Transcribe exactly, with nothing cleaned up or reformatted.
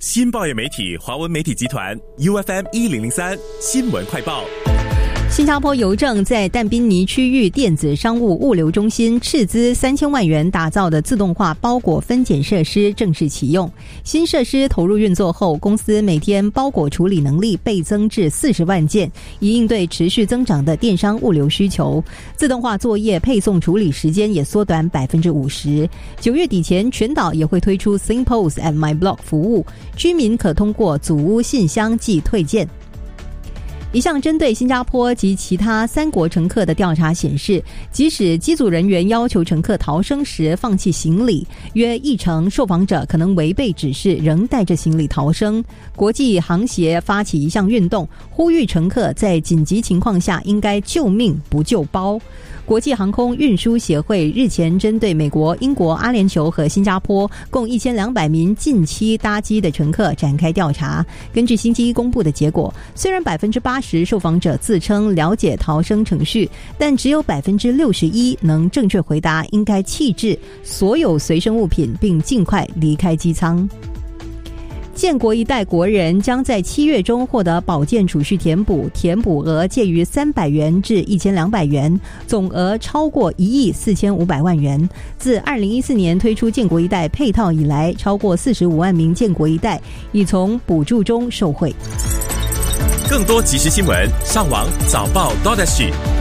新报业媒体华文媒体集团 U F M 一零零三新闻快报。 新加坡邮政在但宾尼区域电子商务物流中心斥资三千万元打造的自动化包裹分拣设施正式启用。新设施投入运作后，公司每天包裹处理能力倍增至四十万件，以应对持续增长的电商物流需求。自动化作业配送处理时间也缩短百分之五十。九月底前，全岛也会推出 SingPost at My Block 服务，居民可通过祖屋信箱寄退件。一项针对新加坡及其他三国乘客的调查显示，即使机组人员要求乘客逃生时放弃行李，约一成受访者可能违背指示仍带着行李逃生。国际航协发起一项运动，呼吁乘客在紧急情况下应该救命不救包。国际航空运输协会日前针对美国、英国、阿联酋和新加坡共一千两百名近期搭机的乘客展开调查。根据星期一公布的结果，虽然百分之八十受访者自称了解逃生程序，但只有百分之六十一能正确回答应该弃置所有随身物品，并尽快离开机舱。建国一代国人将在七月中获得保健储蓄填补，填补额介于三百元至一千两百元，总额超过一亿四千五百万元。自二零一四年推出建国一代配套以来，超过四十五万名建国一代已从补助中受惠。 更多即时新闻，上网早报 .dot S G。